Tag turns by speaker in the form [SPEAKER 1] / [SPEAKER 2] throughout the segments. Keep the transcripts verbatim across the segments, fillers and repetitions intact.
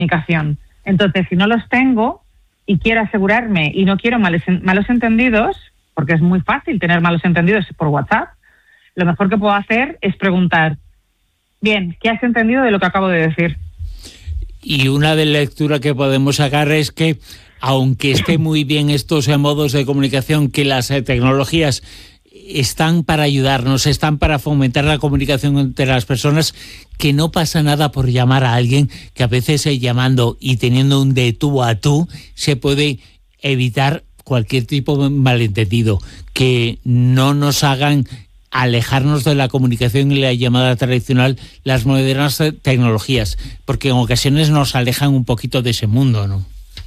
[SPEAKER 1] comunicación. Entonces, si no los tengo y quiero asegurarme y no quiero males, malos entendidos, porque es muy fácil tener malos entendidos por WhatsApp, lo mejor que puedo hacer es preguntar, bien, ¿qué has entendido de lo que acabo de decir?
[SPEAKER 2] Y una de las lecturas que podemos sacar es que, aunque esté muy bien estos modos de comunicación, que las tecnologías están para ayudarnos, están para fomentar la comunicación entre las personas, que no pasa nada por llamar a alguien, que a veces eh, llamando y teniendo un de tú a tú se puede evitar cualquier tipo de malentendido, que no nos hagan alejarnos de la comunicación y la llamada tradicional las modernas tecnologías, porque en ocasiones nos alejan un poquito de ese mundo, ¿no?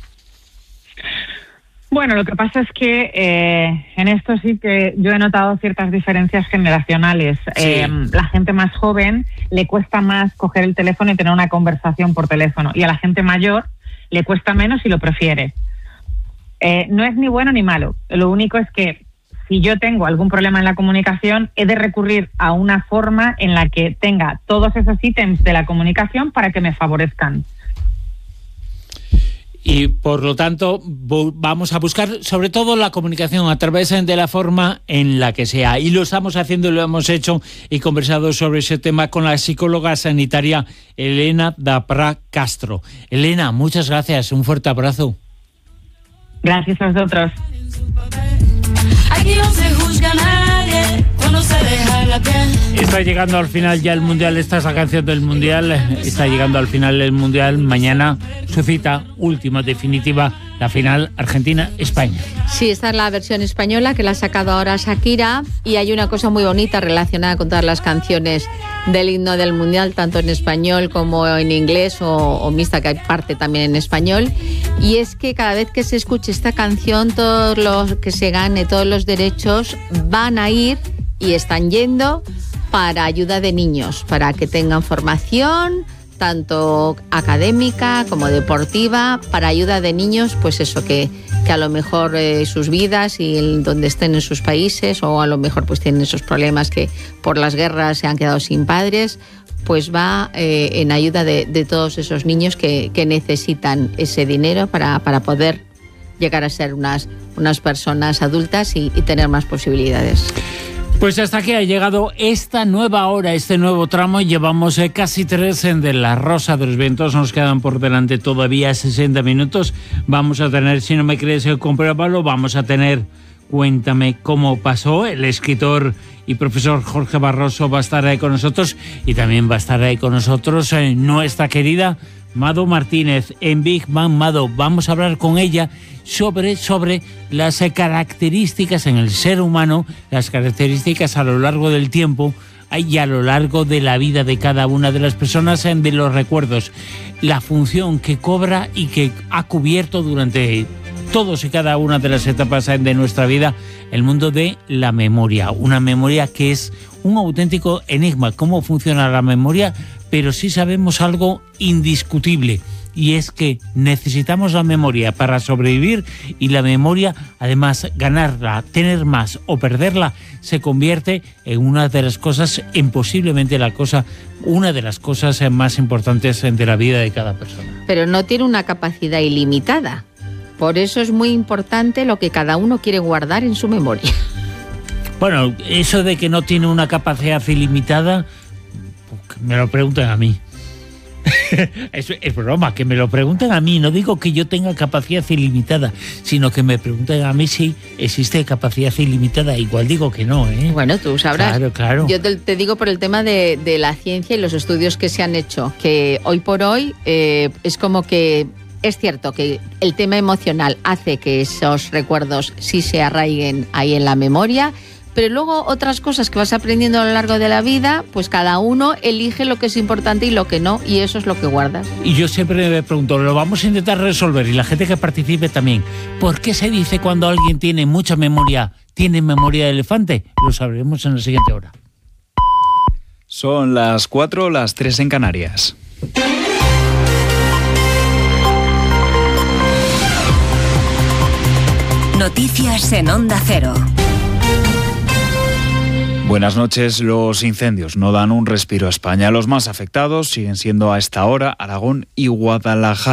[SPEAKER 1] Bueno, lo que pasa es que eh, en esto sí que yo he notado ciertas diferencias generacionales. Sí. Eh, la gente más joven le cuesta más coger el teléfono y tener una conversación por teléfono, y a la gente mayor le cuesta menos y lo prefiere. Eh, no es ni bueno ni malo. Lo único es que si yo tengo algún problema en la comunicación, he de recurrir a una forma en la que tenga todos esos ítems de la comunicación para que me favorezcan.
[SPEAKER 2] Y por lo tanto vamos a buscar sobre todo la comunicación a través de la forma en la que sea, y lo estamos haciendo y lo hemos hecho y conversado sobre ese tema con la psicóloga sanitaria Elena Dapra Castro. Elena, muchas gracias, un fuerte abrazo.
[SPEAKER 1] Gracias a vosotros.
[SPEAKER 3] Aquí no se juzga a nadie cuando se deja la piel.
[SPEAKER 2] Está llegando al final ya el Mundial, esta es la canción del Mundial, está llegando al final el Mundial, mañana su cita última, definitiva, la final Argentina-España.
[SPEAKER 4] Sí, esta es la versión española que la ha sacado ahora Shakira, y hay una cosa muy bonita relacionada con todas las canciones del himno del Mundial, tanto en español como en inglés o, o mixta, que hay parte también en español, y es que cada vez que se escuche esta canción, todos los que se gane, todos los derechos van a ir y están yendo para ayuda de niños, para que tengan formación tanto académica como deportiva, para ayuda de niños, pues eso, que, que a lo mejor eh, sus vidas y el, donde estén en sus países, o a lo mejor pues tienen esos problemas que por las guerras se han quedado sin padres, pues va eh, en ayuda de, de todos esos niños que, que necesitan ese dinero para, para poder llegar a ser unas, unas personas adultas y, y tener más posibilidades.
[SPEAKER 2] Pues hasta aquí ha llegado esta nueva hora, este nuevo tramo. Llevamos eh, casi tres en de la Rosa de los Vientos. Nos quedan por delante todavía sesenta minutos. Vamos a tener, si no me crees, compruébalo, vamos a tener Cuéntame cómo pasó. El escritor y profesor Jorge Barroso va a estar ahí con nosotros, y también va a estar ahí con nosotros eh, nuestra querida Mado Martínez en Big Bang. Mado, vamos a hablar con ella sobre, sobre las características en el ser humano, las características a lo largo del tiempo y a lo largo de la vida de cada una de las personas, de los recuerdos, la función que cobra y que ha cubierto durante todos y cada una de las etapas de nuestra vida el mundo de la memoria. Una memoria que es un auténtico enigma, cómo funciona la memoria, pero sí sabemos algo indiscutible, y es que necesitamos la memoria para sobrevivir, y la memoria, además, ganarla, tener más o perderla, se convierte en una de las cosas, en posiblemente la cosa, una de las cosas más importantes de la vida de cada persona.
[SPEAKER 4] Pero no tiene una capacidad ilimitada. Por eso es muy importante lo que cada uno quiere guardar en su memoria.
[SPEAKER 2] Bueno, eso de que no tiene una capacidad ilimitada, me lo preguntan a mí. Es, es broma, que me lo pregunten a mí. No digo que yo tenga capacidad ilimitada, sino que me pregunten a mí si existe capacidad ilimitada. Igual digo que no, ¿eh?
[SPEAKER 4] Bueno, tú sabrás.
[SPEAKER 2] Claro, claro.
[SPEAKER 4] Yo te, te digo por el tema de, de la ciencia y los estudios que se han hecho, que hoy por hoy eh, es como que es cierto que el tema emocional hace que esos recuerdos sí se arraiguen ahí en la memoria, pero luego otras cosas que vas aprendiendo a lo largo de la vida, pues cada uno elige lo que es importante y lo que no, y eso es lo que guardas.
[SPEAKER 2] Y yo siempre me pregunto, lo vamos a intentar resolver, y la gente que participe también, ¿por qué se dice cuando alguien tiene mucha memoria, tiene memoria de elefante? Lo sabremos en la siguiente hora.
[SPEAKER 5] Son las cuatro, las tres en Canarias.
[SPEAKER 6] Noticias en Onda Cero.
[SPEAKER 5] Buenas noches. Los incendios no dan un respiro a España. Los más afectados siguen siendo a esta hora Aragón y Guadalajara.